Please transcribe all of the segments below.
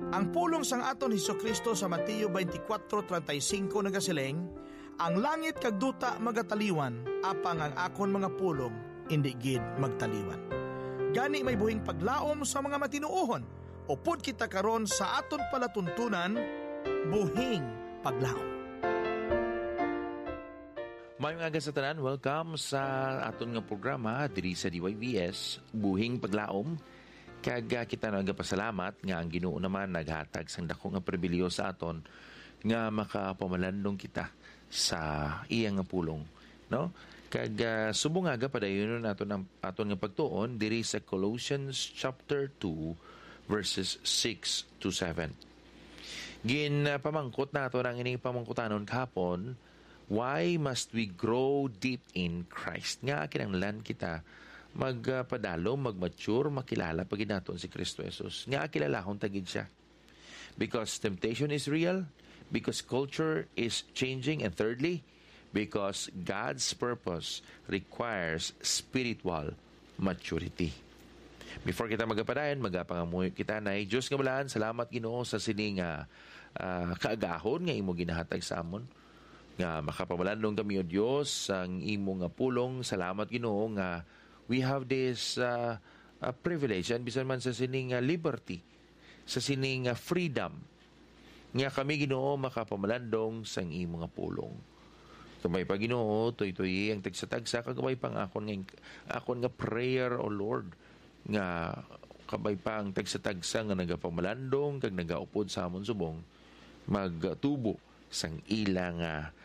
Ang pulong sang aton Hesukristo sa Mateo 24:35 nagasiling, ang langit kag duta magataliwan, apang ang akon mga pulong indi gid magtaliwan. Gani may buhing paglaom sa mga matinuohon, upod kita karon sa aton palatuntunan, buhing paglaom. May mga tanan, welcome sa aton nga programa diri sa DYVS, Buhing Paglaom. Kag kita nagapasalamat nga ang Ginoo naman naghatag sang dako nga pribilehyo sa aton nga makapamalandong kita sa iyang nga pulong, no? Kag subong nga padayon naton aton nga pagtuon diri sa Colossians chapter 2 verses 6 to 7. Pamangkot naton ang ining pamangkutanon kahapon. Why must we grow deep in Christ? Nga kinahanglan kita magpadalo, magmature, makilala pag naton si Kristo Jesus. Nga kilalahon tagid siya. Because temptation is real, because culture is changing, and thirdly, because God's purpose requires spiritual maturity. Before kita magapadayon, magapangamuyo kita na Diyos nga balaan, salamat Ginoo sa sining kaagahon nga imo ginahatag sa amon. Nga makapamalandong kami o Diyos ang imo nga pulong. Salamat Ginoo nga we have this privilege and bisan man sa sining liberty, sa sining freedom nga kami Ginoo makapamalandong sa imo nga pulong. Kamay pa Ginoo toy-toy ang tagsatagsa kagabay pang akon nga prayer o Lord nga kabay pa ang tagsatagsa nga nagapamalandong kag nagaupod sa amon subong magtubo sang ilang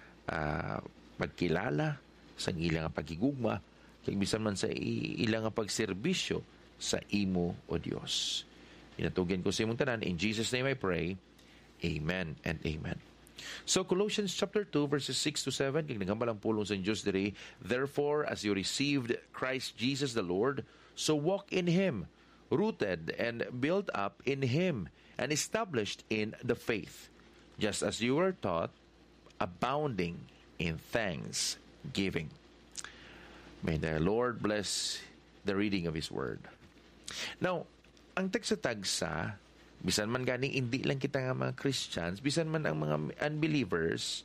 pagkilala, sang ilang pagigugma, kag bisan man sa ilang pagserbisyo sa imo o Dios. Inatugan ko sa imong tanan, in Jesus' name I pray, Amen and Amen. So Colossians chapter 2 verses 6 to 7, kag naghambalang pulong sa Dios diri, therefore as you received Christ Jesus the Lord, so walk in Him, rooted and built up in Him, and established in the faith, just as you were taught, abounding in thanksgiving. May the Lord bless the reading of His Word. Now, ang tagsa-tagsa, bisan man gani hindi lang kita nga mga Christians, bisan man ang mga unbelievers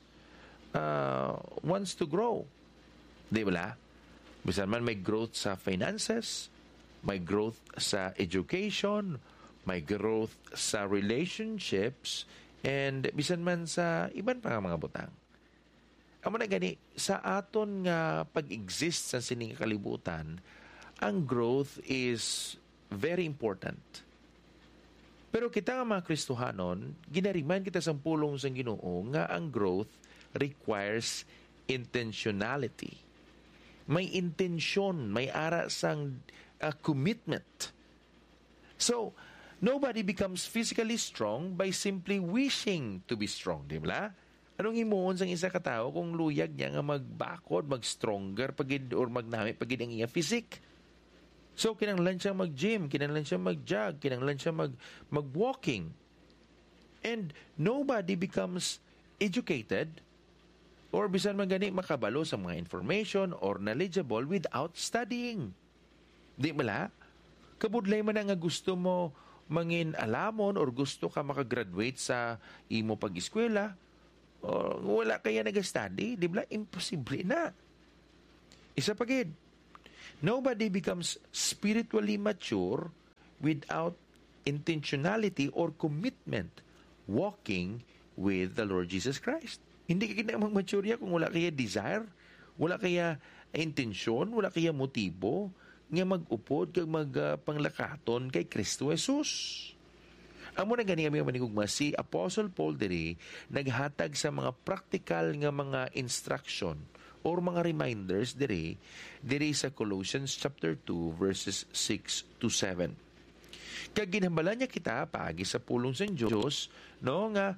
wants to grow. Di ba? Bisan man may growth sa finances, may growth sa education, may growth sa relationships, and bisan man sa iban pa mga butang. Amo na gani, sa aton nga pag-exist sa sining kalibutan, ang growth is very important. Pero kita nga mga Kristohanon, ginariman kita sa pulong sa Ginoo nga ang growth requires intentionality. May intensyon, may ara sang commitment. So, nobody becomes physically strong by simply wishing to be strong, di ba? Anong himuon sang isa ka tao kung luyag niya nga magbakod, mag-stronger pagid or magnami pagid ang iya physique? So kinahanglan siya mag-gym, kinahanglan siya mag-jog, kinahanglan siya mag-walking. And nobody becomes educated or bisan man gani makabalo sa mga information or knowledgeable without studying. Di ba? Kabudlay man nga gusto mo mangin alamon or gusto ka makagraduate sa imo pag-eskwela, o wala kaya nag-study, di ba? Imposible na. Isa pagid, nobody becomes spiritually mature without intentionality or commitment walking with the Lord Jesus Christ. Hindi ka mag-mature kung wala kaya desire, wala kaya intensyon, wala kaya motibo nga mag-upod kag magpanglakaton kay Kristo Jesus. Amo na gani kami manigugma si Apostle Paul diri naghatag sa mga practical nga mga instruction or mga reminders diri sa Colossians chapter 2 verses 6 to 7. Kag ginhambala niya kita paagi sa pulong sa Dios, no, nga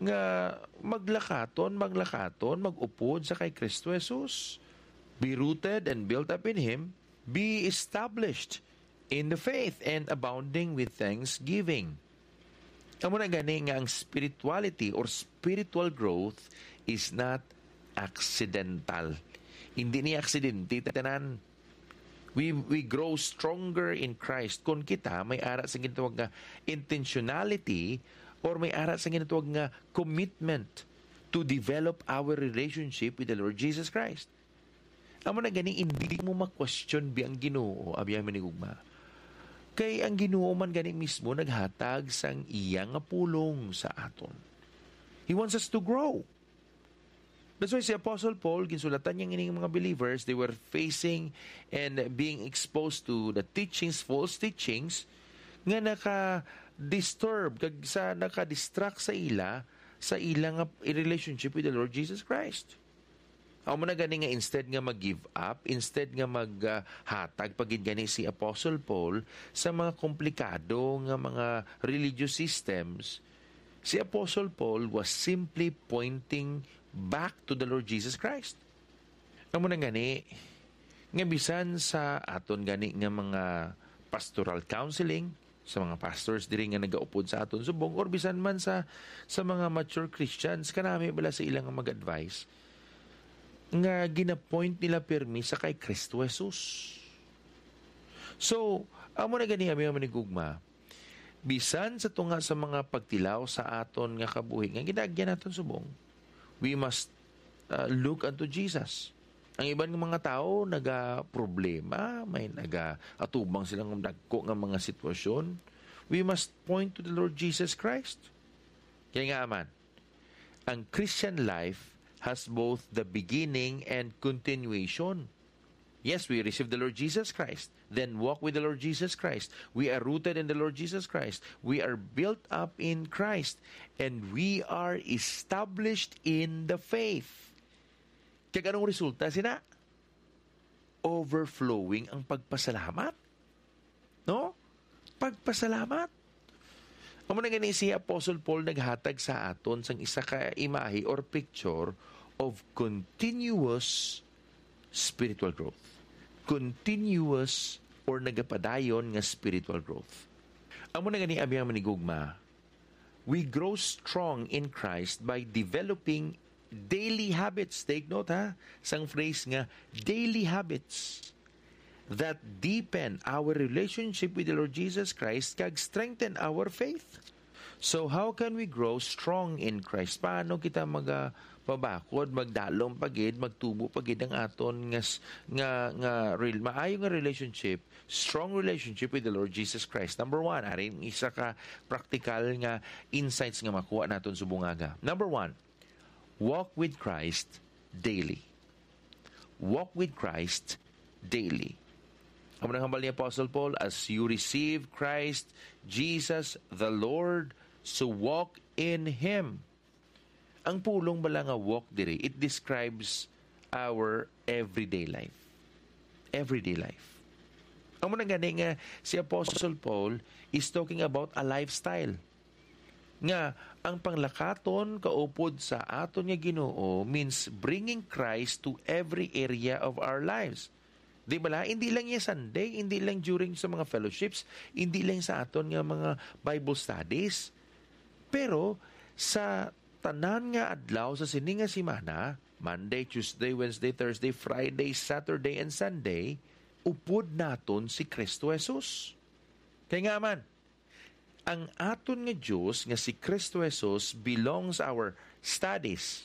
maglakaton, mag-upod sa kay Kristo Jesus. Be rooted and built up in Him, be established in the faith and abounding with thanksgiving. Amo na gani nga ang spirituality or spiritual growth is not accidental. Hindi ni aksidente tanan. We grow stronger in Christ kung kita may ara sa ginatawag nga intentionality or may ara sa ginatawag nga commitment to develop our relationship with the Lord Jesus Christ. Amo na gani, hindi mo ma-question bi ang Ginoo, abiyang manigugma. Kay ang Ginoo man gani mismo naghatag sang iyang nga pulong sa aton. He wants us to grow. That's why si Apostle Paul, ginsulatan niya ining mga believers, they were facing and being exposed to the teachings, false teachings, nga naka-disturb, naka-distract sa ilang relationship with the Lord Jesus Christ. Amo na gani nga instead nga mag-give up, instead nga maghatag pagid gani si Apostle Paul sa mga komplikado nga mga religious systems, si Apostle Paul was simply pointing back to the Lord Jesus Christ. Amo na gani nga bisan sa aton gani nga mga pastoral counseling, sa mga pastors diri nga nagaupod sa aton subong, or bisan man sa mga mature Christians, kanami bala sa ilang mag-advise nga gina-point nila pirmi sa kay Kristo Jesus. So, amo na gani kami manigugma, bisan sa tunga sa mga pagtilaw sa aton nga kabuhi nga ginagyan naton subong, we must look unto Jesus. Ang iban ng mga tao naga-problema, may naga-atubang silang dagko nga mga sitwasyon. We must point to the Lord Jesus Christ. Kaya nga man, ang Christian life has both the beginning and continuation. Yes, we receive the Lord Jesus Christ, then walk with the Lord Jesus Christ. We are rooted in the Lord Jesus Christ. We are built up in Christ, and we are established in the faith. Kaya anong resulta sina? Overflowing ang pagpasalamat. No? Pagpasalamat. Amo na gani si Apostle Paul naghatag sa aton sang isa ka imahe or picture of continuous spiritual growth. Continuous or nagapadayon nga spiritual growth. Amo na gani abiyang manigugma, we grow strong in Christ by developing daily habits. Take note ha, sang phrase nga daily habits that deepen our relationship with the Lord Jesus Christ kag strengthen our faith. So how can we grow strong in Christ? Paano kita pabakod, magdalom pagid, magtubo pagid ang aton nga real maayo nga relationship, strong relationship with the Lord Jesus Christ. Number 1, arin isa ka practical nga insights nga makuha naton subungaga. Number 1, walk with Christ daily. Walk with Christ daily. Ang hambal ni Apostle Paul, as you receive Christ Jesus the Lord, so walk in Him. Ang pulong bala nga walk diri, it describes our everyday life. Everyday life. Ang muna gani nga si Apostle Paul is talking about a lifestyle. Nga ang panglakaton kaupod sa aton nga Ginoo means bringing Christ to every area of our lives. Di ba? Hindi lang yung Sunday, hindi lang during sa mga fellowships, hindi lang sa aton nga mga Bible studies. Pero sa tanan nga adlaw sa sininga simana, Monday, Tuesday, Wednesday, Thursday, Friday, Saturday, and Sunday, upod naton si Kristo Jesus. Kaya nga man, ang aton nga Diyos nga si Kristo Jesus belongs our studies,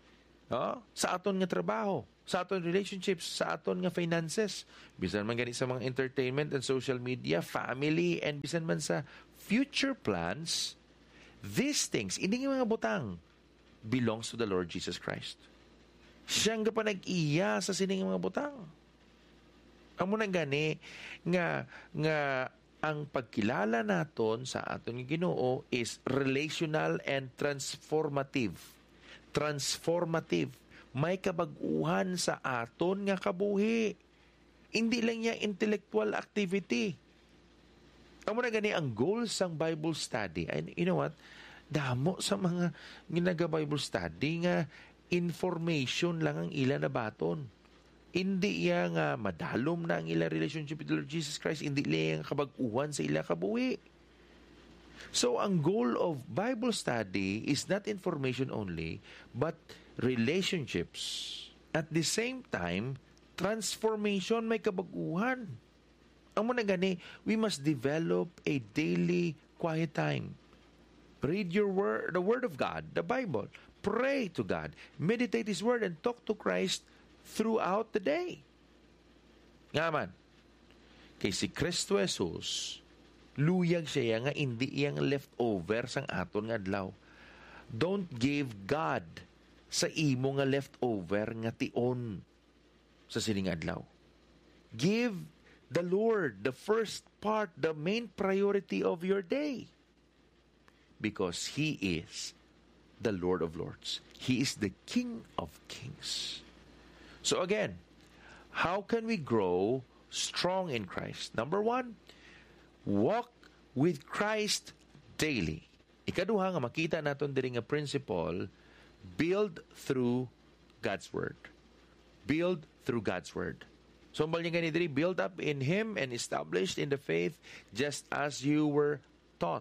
sa aton nga trabaho, sa aton relationships, sa aton nga finances, bisan man gani sa mga entertainment and social media, family, and bisan man sa future plans, these things, hindi nga mga butang, belongs to the Lord Jesus Christ. Siyang gapanag-iya sa sining mga butang. Amo na gani nga ang pagkilala naton sa aton nga Ginoo is relational and transformative. Transformative. May kabag-uhan sa aton nga kabuhi. Hindi lang niya intellectual activity. Amo na gani ang goal sang Bible study. And you know what? Damo sa mga ginaga-Bible study nga information lang ang ila na baton. Hindi iya nga madalom na ang ila relationship with the Lord Jesus Christ. Hindi lang kabag-uhan sa ila kabuhi. So, ang goal of Bible study is not information only, but relationships. At the same time, transformation, may kabaguhan. Ang muna gani, we must develop a daily quiet time. Read the Word of God, the Bible. Pray to God. Meditate His Word and talk to Christ throughout the day. Nga man, kay si Kristo Jesus, luyag siya nga hindi iyang leftover sang aton nga adlaw. Don't give God sa imo nga leftover nga tion sa sining adlaw. Give the Lord the first part, the main priority of your day. Because He is the Lord of Lords. He is the King of Kings. So again, how can we grow strong in Christ? Number 1, walk with Christ daily. Ikaduha nga makita naton diri nga principle, build through God's Word. Build through God's Word. So, niya gani diri, build up in Him and established in the faith just as you were taught.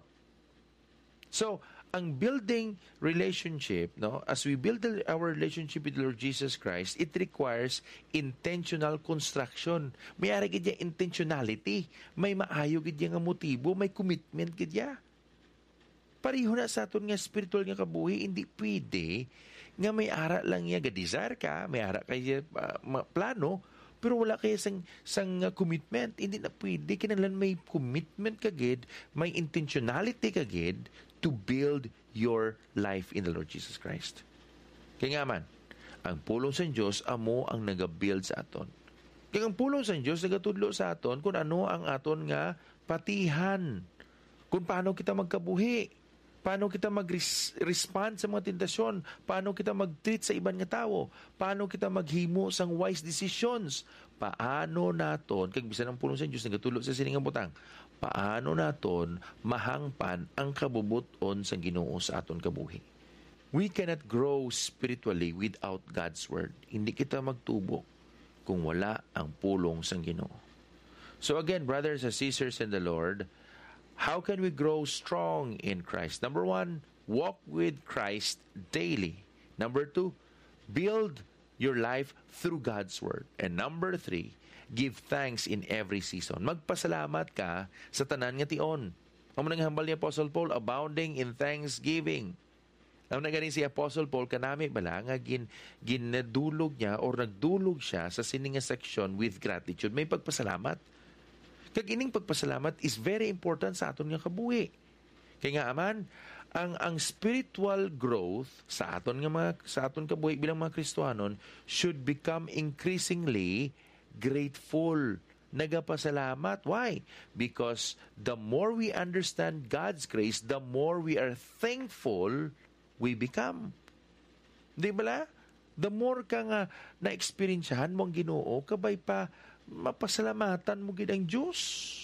So, ang building relationship, no, as we build our relationship with Lord Jesus Christ, it requires intentional construction. May ara gid intentionality, may maayo gid nga motibo, may commitment gid ya. Pareho na sa aton nga spiritual nga kabuhi, hindi pwede nga may ara lang ya ga-desire ka, may ara kay plano, pero wala kayo sang commitment. Hindi na pwede. Kinahanglan may commitment kagid, may intentionality kagid to build your life in the Lord Jesus Christ. Kaya nga man, ang pulong sa Diyos, amo ang nag-build sa aton. Kaya ang pulong sa Diyos, nagatudlo sa aton kung ano ang aton nga patihan. Kung paano kita magkabuhi. Paano kita mag-respond sa mga tentasyon? Paano kita mag-treat sa ibang nga tao? Paano kita maghimo sang wise decisions? Paano naton, kag bisan ang pulong sa Diyos nagatulog sa sining nga butang, paano naton mahangpan ang kabubuton sa Ginoo sa aton kabuhi? We cannot grow spiritually without God's Word. Hindi kita magtubo kung wala ang pulong sa Ginoo. So again, brothers and sisters in the Lord, how can we grow strong in Christ? Number 1, walk with Christ daily. Number 2, build your life through God's Word. And number 3, give thanks in every season. Magpasalamat ka sa tanan nga tion. Ang nanghambal ni Apostle Paul, abounding in thanksgiving. Ang nagaling si Apostle Paul, kanami bala nga ginadulog niya or nagdulog siya sa sining nga section with gratitude. May pagpasalamat. Kag ining pagpasalamat is very important sa aton nga kabuhi. Kaya nga aman, ang spiritual growth sa aton kabuhi bilang mga Kristohanon should become increasingly grateful. Nagapasalamat. Why? Because the more we understand God's grace, the more we are thankful we become. Di ba? The more ka nga na-experiensyahan mo ang Ginoo, kabay pa mapasalamatan mo gid ang Diyos.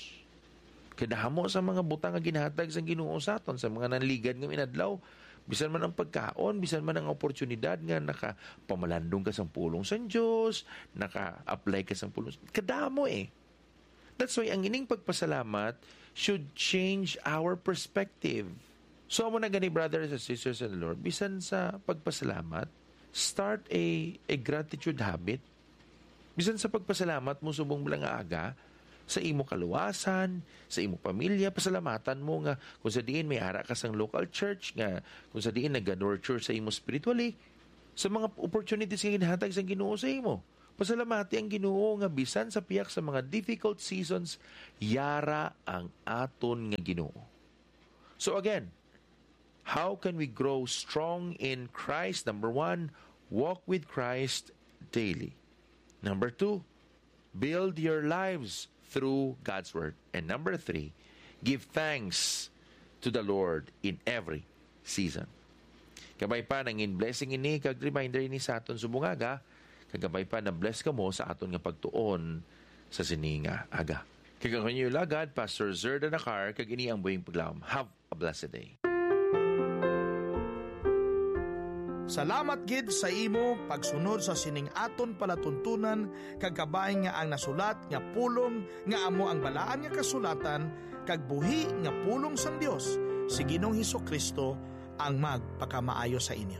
Kadahamo sa mga butang nga ginhatag sa Ginoo sa aton, sa mga nanligad nga minadlaw, bisan man ang pagkaon, bisan man ang oportunidad nga nakapamalandong ka sa pulong sa Diyos, naka-apply ka sa pulong. Kadamo That's why ang ining pagpasalamat should change our perspective. So mo na gani, brothers and sisters in the Lord, bisan sa pagpasalamat, start a gratitude habit. Bisan sa pagpasalamat mo subong bilang aga, sa imo kaluwasan, sa imo pamilya, pasalamatan mo nga kung sa diin may ara ka sang local church, nga kung sa diin nag-nurture sa imo spiritually, sa mga opportunities nga ginhatag sa Ginoo sa imo. Pasalamati ang Ginoo nga bisan sa piyak sa mga difficult seasons, yara ang aton nga Ginoo. So again, how can we grow strong in Christ? Number 1, walk with Christ daily. Number 2, build your lives through God's Word. And number 3, give thanks to the Lord in every season. Kabay pa nangin blessing ini kag reminder ini sa aton subungaga, kagabay pa na bless ka mo sa aton nga pagtuon sa sininga aga. Kagakanyo lagad, Pastor Zerda Nakar, kag ini ang buhing paglaom. Have a blessed day. Salamat gid sa imo pagsunod sa sining aton palatuntunan kag kabay nga ang nasulat nga pulong nga amo ang balaan nga kasulatan kag buhi nga pulong sang Dios si Ginoong Hesukristo ang magpakamaayo sa inyo.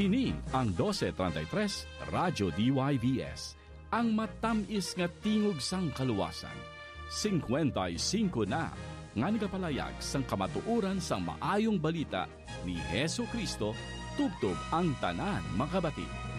Ini ang 1233 Radyo DYVS, ang matamis nga tingog sang kaluwasan. 55 na nga nagapalayag sang kamatuuran sang maayong balita ni Hesu Kristo tubtob ang tanan makabati.